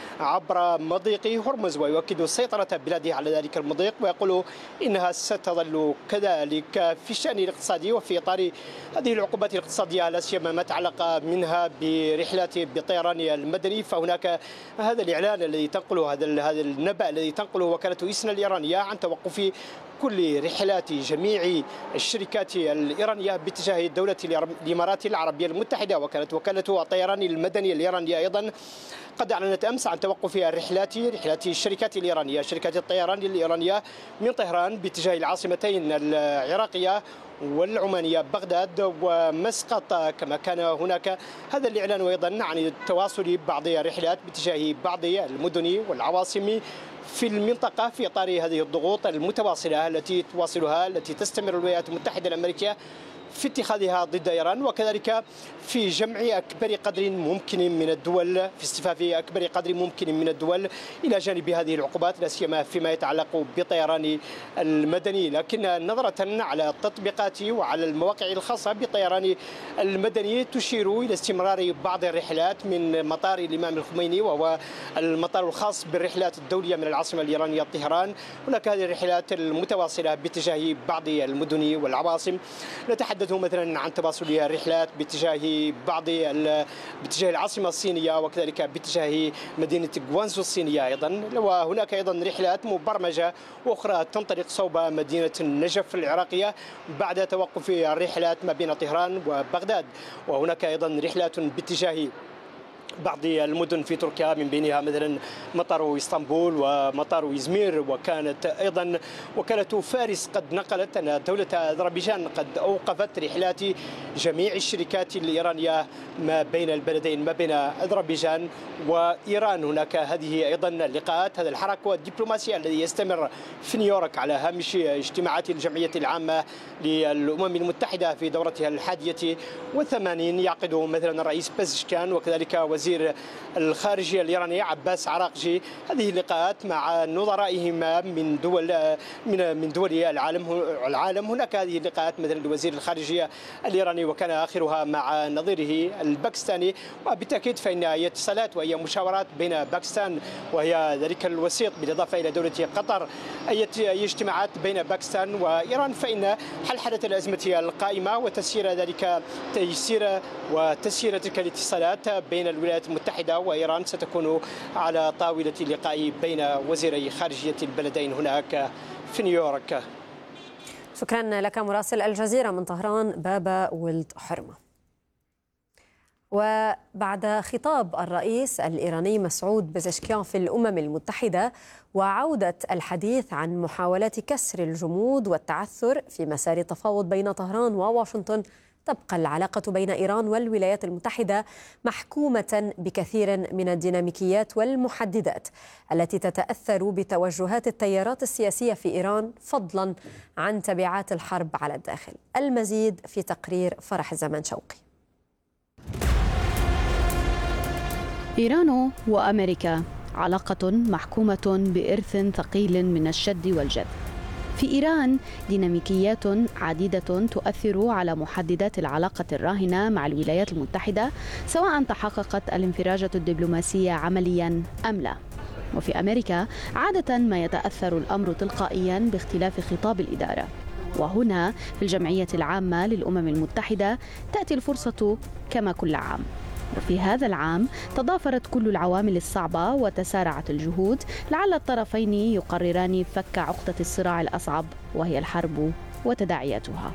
عبر مضيق هرمز. ويؤكد سيطرة بلاده على ذلك المضيق، ويقول إنها ستظل كذلك في الشأن الاقتصادي وفي إطار هذه العقوبات الاقتصادية لا سيما ما تعلق منها برحلات بالطيران المدني. فهناك هذا الإعلان الذي تنقله هذا هذا النبأ الذي تنقله وكالة إسنا الإيرانية عن توقف كل رحلات جميع الشركات الإيرانية باتجاه دولة الإمارات العربية المتحدة. وكانت وكالة الطيران المدني الإيرانية أيضا قد أعلنت أمس عن توقف الرحلات رحلات الشركات الإيرانية شركات الطيران الإيرانية من طهران باتجاه العاصمتين العراقية والعمانية بغداد ومسقط. كما كان هناك هذا الإعلان أيضا عن التواصل بعض الرحلات باتجاه بعض المدن والعواصم في المنطقة في إطار هذه الضغوط المتواصلة التي تواصلها التي تستمر الولايات المتحدة الأمريكية في اتخاذها ضد إيران، وكذلك في جمع أكبر قدر ممكن من الدول في اصطفاف أكبر قدر ممكن من الدول إلى جانب هذه العقوبات لا سيما فيما يتعلق بالطيران المدني. لكن نظرة على التطبيقات وعلى المواقع الخاصة بالطيران المدني تشير إلى استمرار بعض الرحلات من مطار الإمام الخميني وهو المطار الخاص بالرحلات الدولية من العاصمة الإيرانية طهران. هناك هذه الرحلات المتواصلة باتجاه بعض المدن والعواصم. نتحدث مثلا عن تواصل الرحلات باتجاه بعض باتجاه العاصمة الصينية وكذلك باتجاه مدينة غوانزو الصينية أيضا. وهناك أيضا رحلات مبرمجة أخرى تنطلق صوب مدينة النجف العراقية بعد توقف الرحلات ما بين طهران وبغداد. وهناك أيضا رحلات باتجاه بعض المدن في تركيا من بينها مثلا مطار اسطنبول ومطار إزمير. وكانت أيضا وكالة فارس قد نقلت أن دولة أذربيجان قد أوقفت رحلات جميع الشركات الإيرانية ما بين البلدين ما بين أذربيجان وإيران. هناك هذه أيضا اللقاءات هذا الحراك والدبلوماسي الذي يستمر في نيويورك على هامش اجتماعات الجمعية العامة للأمم المتحدة في دورتها الحادية والثمانين. يعقد مثلا الرئيس بزشكان وكذلك وزير الخارجية الإيراني عباس عراقجي هذه اللقاءات مع نظرائهما من دول من من دول العالم العالم. هناك هذه اللقاءات مثلا لوزير الخارجية الإيراني وكان آخرها مع نظيره الباكستاني. وبالتأكيد فإن هي اتصالات وهي مشاورات بين باكستان وهي ذلك الوسيط بالإضافة إلى دولة قطر أي اجتماعات بين باكستان وإيران فإن حلحلة الأزمة القائمة وتسيير ذلك تيسير وتسيير تلك الاتصالات بين الولايات المتحدة وإيران ستكون على طاولة اللقاء بين وزيري خارجية البلدين هناك في نيويورك. شكرا لك مراسل الجزيرة من طهران بابا ولد حرمة. وبعد خطاب الرئيس الإيراني مسعود بزشكيان في الأمم المتحدة وعودة الحديث عن محاولات كسر الجمود والتعثر في مسار التفاوض بين طهران وواشنطن، تبقى العلاقة بين إيران والولايات المتحدة محكومة بكثير من الديناميكيات والمحددات التي تتأثر بتوجهات التيارات السياسية في إيران فضلا عن تبعات الحرب على الداخل. المزيد في تقرير فرح الزمان شوقي. إيران وأمريكا علاقة محكومة بإرث ثقيل من الشد والجذب. في إيران ديناميكيات عديدة تؤثر على محددات العلاقة الراهنة مع الولايات المتحدة، سواء تحققت الانفراجة الدبلوماسية عمليا أم لا. وفي أمريكا عادة ما يتأثر الأمر تلقائيا باختلاف خطاب الإدارة، وهنا في الجمعية العامة للأمم المتحدة تأتي الفرصة كما كل عام. وفي هذا العام تضافرت كل العوامل الصعبة وتسارعت الجهود لعل الطرفين يقرران فك عقدة الصراع الأصعب، وهي الحرب وتداعياتها.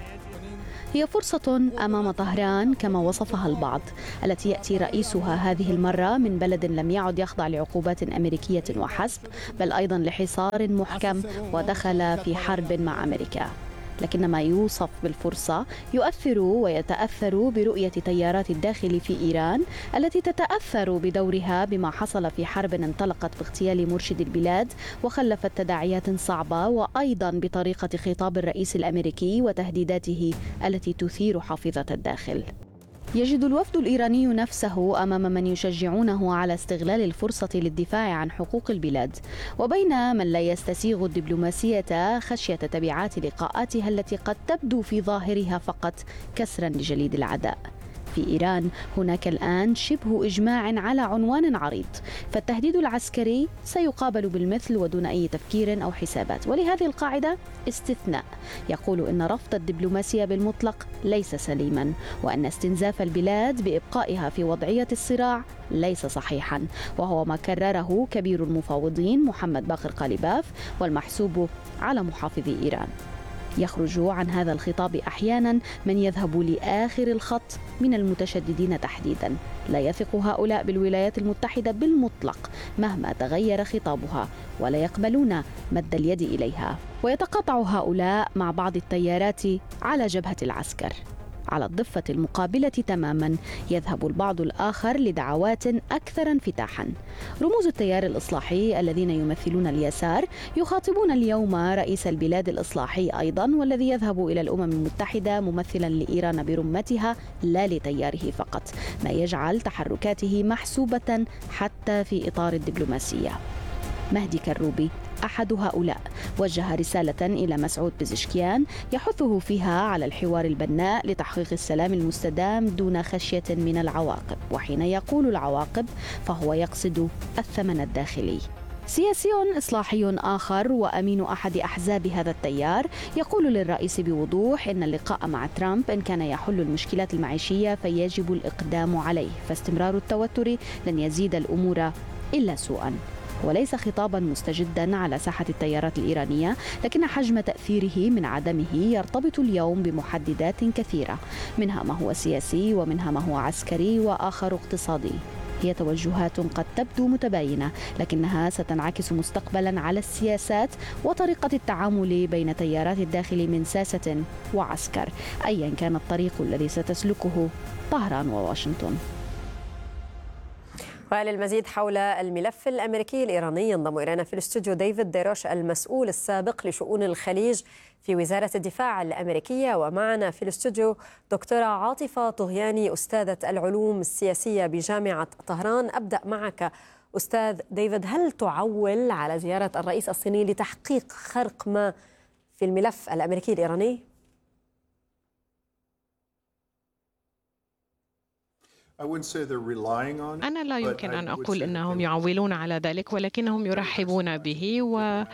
هي فرصة أمام طهران كما وصفها البعض، التي يأتي رئيسها هذه المرة من بلد لم يعد يخضع لعقوبات أمريكية وحسب، بل أيضا لحصار محكم ودخل في حرب مع أمريكا. لكن ما يوصف بالفرصة يؤثر ويتأثر برؤية تيارات الداخل في إيران التي تتأثر بدورها بما حصل في حرب انطلقت باغتيال مرشد البلاد وخلفت تداعيات صعبة، وأيضا بطريقة خطاب الرئيس الأمريكي وتهديداته التي تثير حافظة الداخل. يجد الوفد الإيراني نفسه أمام من يشجعونه على استغلال الفرصة للدفاع عن حقوق البلاد، وبين من لا يستسيغ الدبلوماسية خشية تبعات لقاءاتها التي قد تبدو في ظاهرها فقط كسرا لجليد العداء. في إيران هناك الآن شبه إجماع على عنوان عريض، فالتهديد العسكري سيقابل بالمثل ودون أي تفكير أو حسابات، ولهذه القاعدة استثناء يقول إن رفض الدبلوماسية بالمطلق ليس سليما، وأن استنزاف البلاد بإبقائها في وضعية الصراع ليس صحيحا، وهو ما كرره كبير المفاوضين محمد باقر قالباف والمحسوب على محافظي إيران. يخرج عن هذا الخطاب أحيانا من يذهب لآخر الخط من المتشددين تحديدا. لا يثق هؤلاء بالولايات المتحدة بالمطلق مهما تغير خطابها، ولا يقبلون مد اليد إليها. ويتقاطع هؤلاء مع بعض التيارات على جبهة العسكر. على الضفة المقابلة تماما يذهب البعض الآخر لدعوات أكثر انفتاحا. رموز التيار الإصلاحي الذين يمثلون اليسار يخاطبون اليوم رئيس البلاد الإصلاحي أيضا، والذي يذهب إلى الأمم المتحدة ممثلا لإيران برمتها لا لتياره فقط، ما يجعل تحركاته محسوبة حتى في إطار الدبلوماسية. مهدي كروبي أحد هؤلاء وجه رسالة إلى مسعود بزشكيان يحثه فيها على الحوار البناء لتحقيق السلام المستدام دون خشية من العواقب، وحين يقول العواقب فهو يقصد الثمن الداخلي. سياسي إصلاحي آخر وأمين أحد أحزاب هذا التيار يقول للرئيس بوضوح إن اللقاء مع ترامب إن كان يحل المشكلات المعيشية فيجب الإقدام عليه، فاستمرار التوتر لن يزيد الأمور إلا سوءا. وليس خطابا مستجدا على ساحة التيارات الإيرانية، لكن حجم تأثيره من عدمه يرتبط اليوم بمحددات كثيرة، منها ما هو سياسي ومنها ما هو عسكري وآخر اقتصادي. هي توجهات قد تبدو متباينة، لكنها ستنعكس مستقبلا على السياسات وطريقة التعامل بين تيارات الداخل من ساسة وعسكر، أيا كان الطريق الذي ستسلكه طهران وواشنطن. وللمزيد حول الملف الأمريكي الإيراني ينضم إلينا في الاستوديو ديفيد ديروش المسؤول السابق لشؤون الخليج في وزارة الدفاع الأمريكية، ومعنا في الاستوديو دكتورة عاطفة طغياني أستاذة العلوم السياسية بجامعة طهران. أبدأ معك أستاذ ديفيد، هل تعول على زيارة الرئيس الصيني لتحقيق خرق ما في الملف الأمريكي الإيراني؟ أنا لا يمكن أن أقول أنهم يعولون على ذلك، ولكنهم يرحبون به،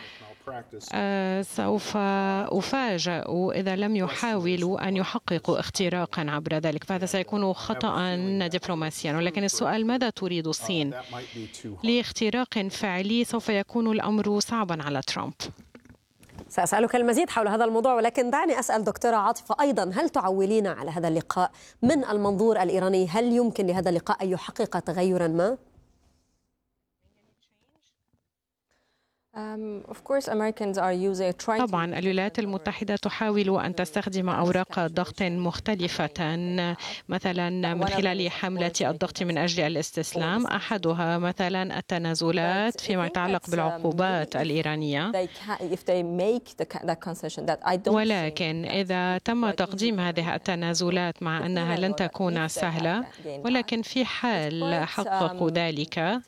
وسوف أفاجأ إذا لم يحاولوا أن يحققوا اختراقا عبر ذلك، فهذا سيكون خطأ دبلوماسيا. ولكن السؤال ماذا تريد الصين؟ لاختراق فعلي سوف يكون الأمر صعبا على ترامب. سأسألك المزيد حول هذا الموضوع، ولكن دعني أسأل دكتورة عاطفة أيضا، هل تعولين على هذا اللقاء من المنظور الإيراني؟ هل يمكن لهذا اللقاء أن يحقق تغيرا ما؟ طبعا الولايات المتحدة تحاول أن تستخدم أوراق ضغط مختلفة، مثلا من خلال حملة الضغط من أجل الاستسلام، أحدها مثلا التنازلات فيما يتعلق بالعقوبات الإيرانية. ولكن إذا تم تقديم هذه التنازلات مع أنها لن تكون سهلة، ولكن في حال حققوا ذلك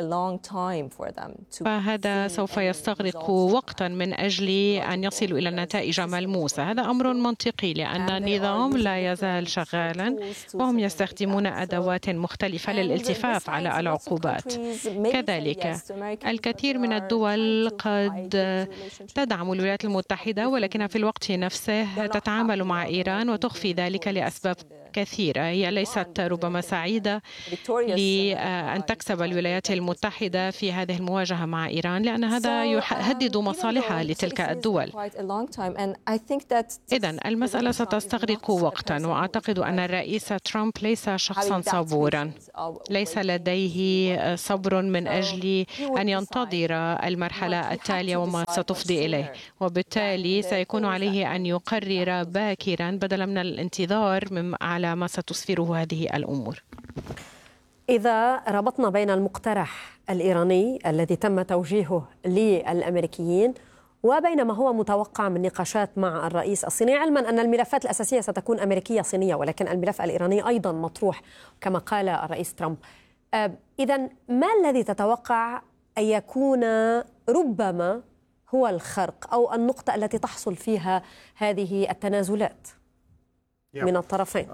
فهذا سوف يستغرق وقتا من أجل أن يصلوا إلى نتائج ملموسة. هذا أمر منطقي لأن النظام لا يزال شغالا وهم يستخدمون أدوات مختلفة للالتفاف على العقوبات. كذلك الكثير من الدول قد تدعم الولايات المتحدة ولكنها في الوقت نفسه تتعامل مع إيران وتخفي ذلك لأسباب كثيرة. هي ليست ربما سعيدة لأن تكسب الولايات المتحدة في هذه المواجهة مع إيران، لأن هذا يهدد مصالحها لتلك الدول. إذن المسألة ستستغرق وقتا، وأعتقد أن الرئيس ترامب ليس شخصا صبورا، ليس لديه صبر من أجل أن ينتظر المرحلة التالية وما ستفضي إليه، وبالتالي سيكون عليه أن يقرر باكرا بدلا من الانتظار على ما ستسفره هذه الأمور. إذا ربطنا بين المقترح الإيراني الذي تم توجيهه للأمريكيين وبين ما هو متوقع من نقاشات مع الرئيس الصيني، علما أن الملفات الأساسية ستكون أمريكية صينية، ولكن الملف الإيراني أيضا مطروح كما قال الرئيس ترامب. إذن ما الذي تتوقع أن يكون ربما هو الخرق أو النقطة التي تحصل فيها هذه التنازلات من الطرفين؟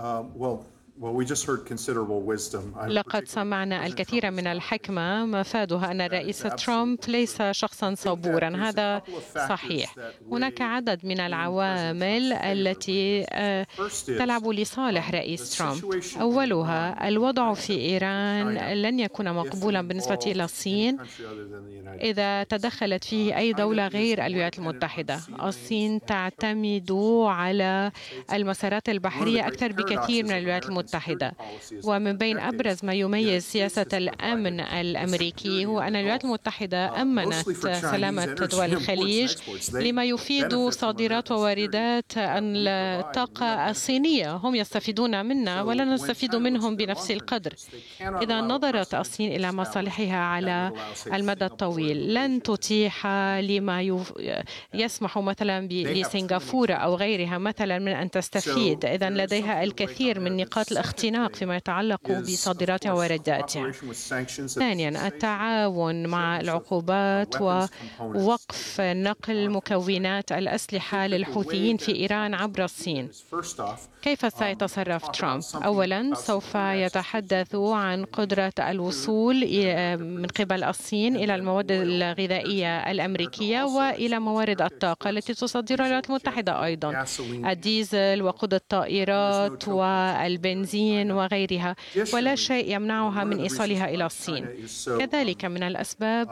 لقد سمعنا الكثير من الحكمة مفادها أن الرئيس ترامب ليس شخصا صبورا. هذا صحيح. هناك عدد من العوامل التي تلعب لصالح رئيس ترامب. أولها الوضع في إيران لن يكون مقبولا بالنسبة إلى الصين إذا تدخلت فيه أي دولة غير الولايات المتحدة. الصين تعتمد على المسارات البحرية أكثر بكثير من الولايات المتحدة، ومن بين أبرز ما يميز سياسة الأمن الأمريكي هو أن الولايات المتحدة أمنت سلامة دول الخليج، لما يفيد صادرات وواردات الطاقة الصينية. هم يستفيدون منا ولا نستفيد منهم بنفس القدر. إذا نظرت الصين إلى مصالحها على المدى الطويل لن تتيح لما يسمح مثلا لسنغافورة أو غيرها مثلا من أن تستفيد. إذا لديها الكثير من نقاط الاختناق فيما يتعلق بصادراتها ووارداتها. ثانيا التعاون مع العقوبات ووقف نقل مكونات الأسلحة للحوثيين في إيران عبر الصين. كيف سيتصرف ترامب؟ أولا سوف يتحدث عن قدرة الوصول من قبل الصين إلى المواد الغذائية الأمريكية وإلى موارد الطاقة التي تصدرها الولايات المتحدة أيضا، الديزل وقود الطائرات والبنزين وغيرها، ولا شيء يمنعها من إيصالها إلى الصين. كذلك من الأسباب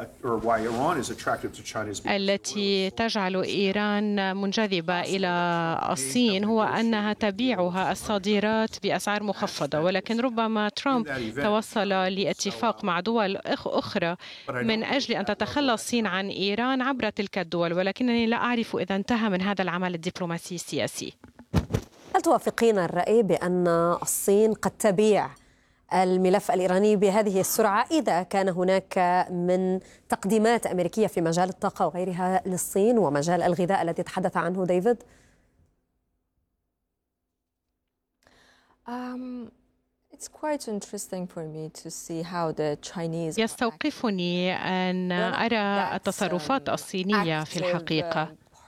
التي تجعل إيران منجذبة إلى الصين هو أنها تبيعها الصادرات بأسعار مخفضة، ولكن ربما ترامب توصل لاتفاق مع دول أخرى من أجل أن تتخلى الصين عن إيران عبر تلك الدول، ولكنني لا أعرف إذا انتهى من هذا العمل الدبلوماسي السياسي. هل توافقين الرأي بأن الصين قد تبيع الملف الإيراني بهذه السرعة إذا كان هناك من تقديمات أمريكية في مجال الطاقة وغيرها للصين ومجال الغذاء الذي تحدث عنه ديفيد؟ يستوقفني أن أرى التصرفات الصينية في الحقيقة.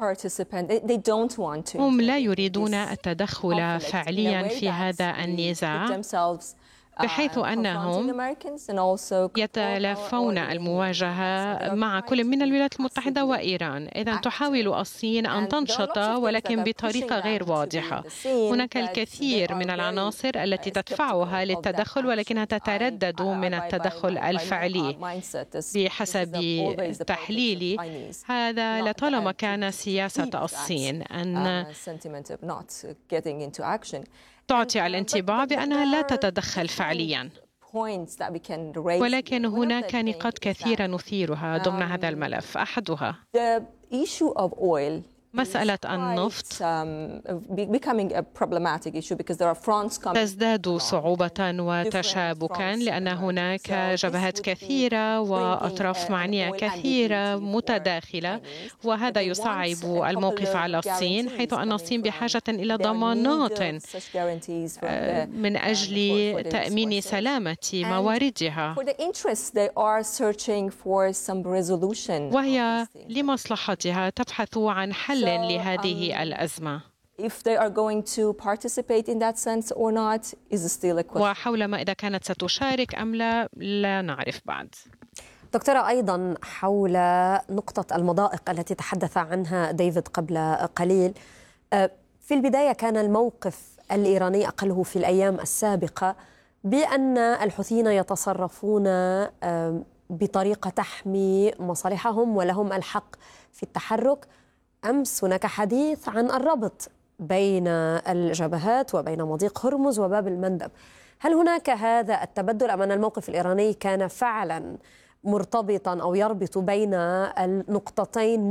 هم لا يريدون التدخل فعليا في هذا النزاع، بحيث أنهم يتلافون المواجهة مع كل من الولايات المتحدة وإيران. إذن تحاول الصين أن تنشط ولكن بطريقة غير واضحة. هناك الكثير من العناصر التي تدفعها للتدخل ولكنها تتردد من التدخل الفعلي. بحسب تحليلي هذا لطالما كان سياسة الصين أن تعطي الانطباع بأنها لا تتدخل فعليا. ولكن هناك نقاط كثيرة نثيرها ضمن هذا الملف. أحدها مسألة النفط تزداد صعوبة وتشابكا لأن هناك جبهات كثيرة وأطراف معنية كثيرة متداخلة، وهذا يصعب الموقف على الصين، حيث أن الصين بحاجة إلى ضمانات من أجل تأمين سلامة مواردها، وهي لمصلحتها تبحث عن حل لهذه الأزمة. وحول ما إذا كانت ستشارك أم لا لا نعرف بعد. دكتورة، أيضا حول نقطة المضائق التي تحدث عنها ديفيد قبل قليل، في البداية كان الموقف الإيراني أقله في الأيام السابقة بأن الحوثيين يتصرفون بطريقة تحمي مصالحهم ولهم الحق في التحرك. أمس هناك حديث عن الربط بين الجبهات وبين مضيق هرمز وباب المندب. هل هناك هذا التبدل أم أن الموقف الإيراني كان فعلا مرتبطا أو يربط بين النقطتين